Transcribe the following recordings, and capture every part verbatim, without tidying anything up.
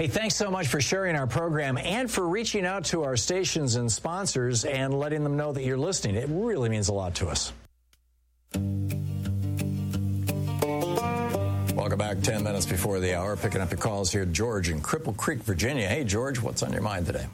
Hey, thanks so much for sharing our program and for reaching out to our stations and sponsors and letting them know that you're listening. It really means a lot to us. Welcome back. Ten minutes before the hour. Picking up your calls here. George in Cripple Creek, Virginia. Hey, George, what's on your mind today?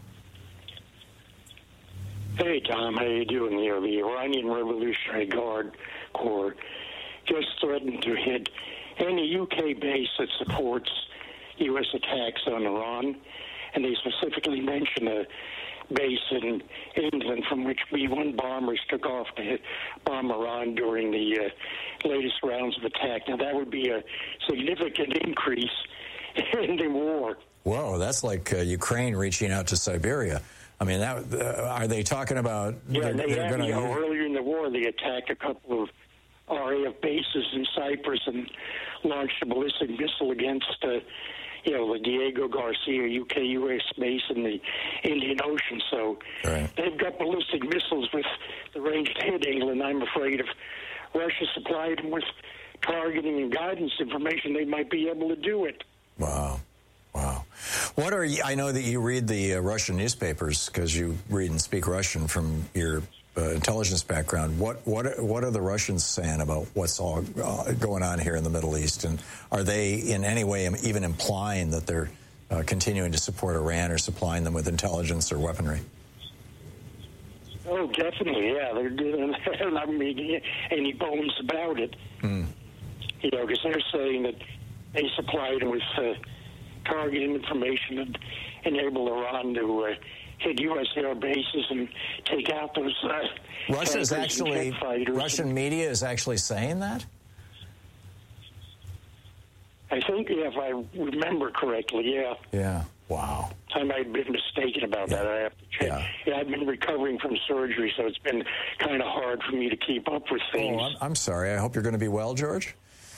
Hey, Tom. How you doing here? The Iranian Revolutionary Guard Corps just threatened to hit any U K base that supports U S attacks on Iran, and they specifically mentioned a base in England from which B one bombers took off to hit, bomb Iran during the uh, latest rounds of attack. Now, that would be a significant increase in the war. Whoa, that's like uh, Ukraine reaching out to Siberia. I mean, that, uh, are they talking about... Yeah, they're, they they're had, gonna you know, use... earlier in the war, they attacked a couple of R A F bases in Cyprus and launched a ballistic missile against, uh, you know, the Diego Garcia U K U S base in the Indian Ocean. So right. They've got ballistic missiles with the range to hit England. I'm afraid if Russia supplied them with targeting and guidance information, they might be able to do it. Wow. Wow. What are you, I know that you read the uh, Russian newspapers because you read and speak Russian from your uh, intelligence background. What what what are the Russians saying about what's all uh, going on here in the Middle East? And are they in any way even implying that they're uh, continuing to support Iran or supplying them with intelligence or weaponry? Oh, definitely, yeah. They're, they're not making any bones about it. Mm. You know, because they're saying that they supplied them with uh, targeting information that enabled Iran to uh, hit U S air bases and take out those uh, Russia is actually Russian media is actually saying that? I think, yeah, if I remember correctly, yeah. Yeah. Wow. I might have been mistaken about yeah. that. I have to check. Yeah. yeah, I've been recovering from surgery, so it's been kind of hard for me to keep up with things. Oh, I'm, I'm sorry. I hope you're going to be well, George.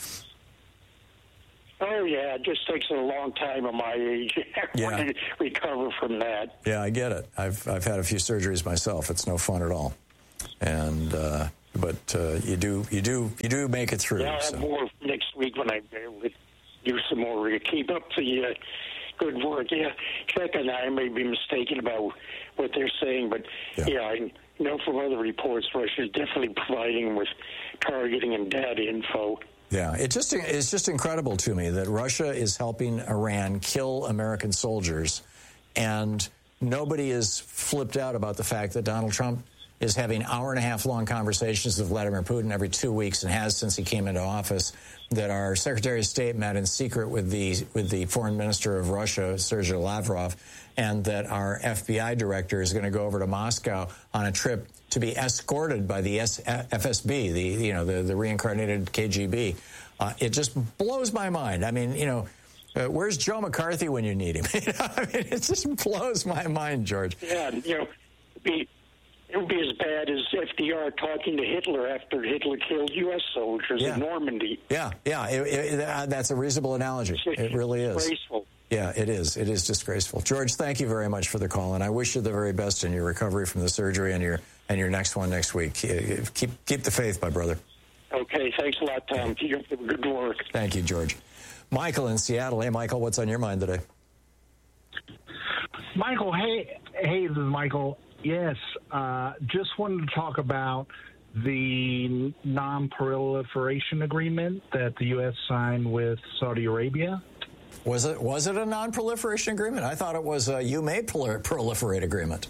Oh, yeah, it just takes a long time at my age yeah. to recover from that. Yeah, I get it. I've I've had a few surgeries myself. It's no fun at all. And uh, but uh, you do you do you do make it through. Yeah, I'll so. have more next week when I do some more to keep up the uh, good work. Yeah, check on that. I may be mistaken about what they're saying, but yeah, yeah I know from other reports Russia's definitely providing with targeting and data info. Yeah, it just it's just incredible to me that Russia is helping Iran kill American soldiers, and nobody is flipped out about the fact that Donald Trump is having hour and a half long conversations with Vladimir Putin every two weeks and has since he came into office, that our Secretary of State met in secret with the with the Foreign Minister of Russia, Sergei Lavrov, and that our F B I director is going to go over to Moscow on a trip to be escorted by the F S B, the you know the, the reincarnated K G B. Uh, it just blows my mind. I mean, you know, uh, where's Joe McCarthy when you need him? You know, I mean, it just blows my mind, George. Yeah, you know, it'd be, it would be as bad as F D R talking to Hitler after Hitler killed U S soldiers yeah. in Normandy. Yeah, yeah, it, it, uh, that's a reasonable analogy. It really is. Disgraceful. Yeah, it is. It is disgraceful. George, thank you very much for the call, and I wish you the very best in your recovery from the surgery and your and your next one next week. Keep keep the faith, my brother. Okay, thanks a lot, Tom. Keep up the good work. Thank you, George. Michael in Seattle. Hey, Michael, what's on your mind today? Michael, hey, hey, this is Michael. Yes, uh, just wanted to talk about the non-proliferation agreement that the U S signed with Saudi Arabia. Was it was it a non-proliferation agreement? I thought it was a you may proliferate agreement.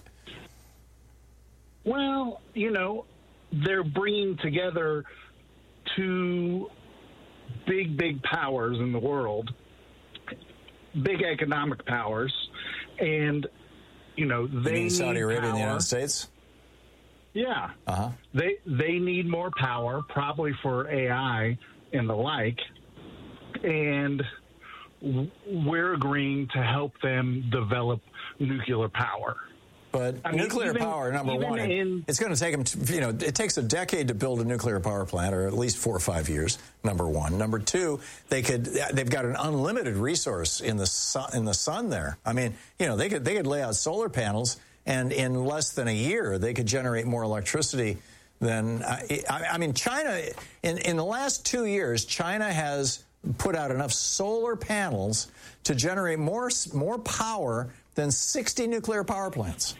Well, you know, they're bringing together two big, big powers in the world, big economic powers, and, you know, they you mean need Saudi Arabia power. and the United States? Yeah. Uh-huh. They, they need more power, probably for A I and the like, and we're agreeing to help them develop nuclear power. But I mean, nuclear even, power, number one, in, it's going to take them, to, you know, it takes a decade to build a nuclear power plant, or at least four or five years, number one. Number two, they could, they've got an unlimited resource in the sun, in the sun there. I mean, you know, they could, they could lay out solar panels, and in less than a year, they could generate more electricity than, I, I mean, China, in, in the last two years, China has put out enough solar panels to generate more, more power than sixty nuclear power plants.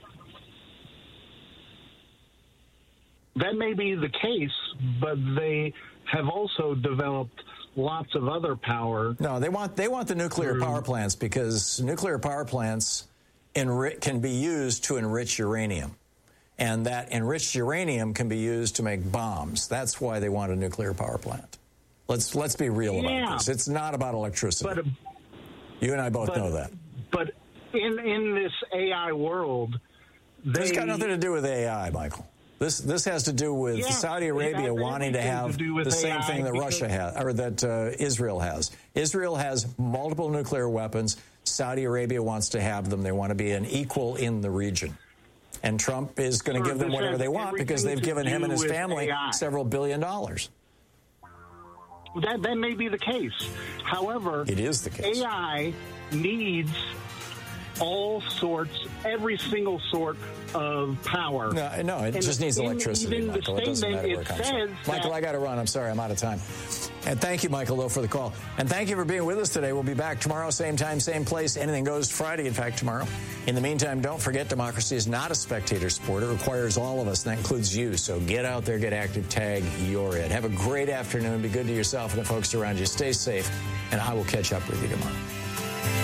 That may be the case, but they have also developed lots of other power. No, they want they want the nuclear through. power plants because nuclear power plants enri- can be used to enrich uranium. And that enriched uranium can be used to make bombs. That's why they want a nuclear power plant. Let's let's be real yeah. about this. It's not about electricity. But, you and I both but, know that. But in in this A I world, they, it's got nothing to do with A I, Michael. This this has to do with yeah, Saudi Arabia wanting to have to the same A I thing that Russia has, or that uh, Israel has. Israel has multiple nuclear weapons. Saudi Arabia wants to have them. They want to be an equal in the region. And Trump is going to give them whatever they want because they've given him and his family A I. several billion dollars. That that may be the case. However, it is the case. A I needs all sorts, every single sort of power. No, no, it and just needs in, electricity, Michael. It doesn't matter where it comes from. Michael, I got to run. I'm sorry, I'm out of time. And thank you, Michael, though, for the call. And thank you for being with us today. We'll be back tomorrow, same time, same place. Anything goes Friday, in fact, tomorrow. In the meantime, don't forget, democracy is not a spectator sport. It requires all of us, and that includes you. So get out there, get active, tag, you're it. Have a great afternoon. Be good to yourself and the folks around you. Stay safe, and I will catch up with you tomorrow.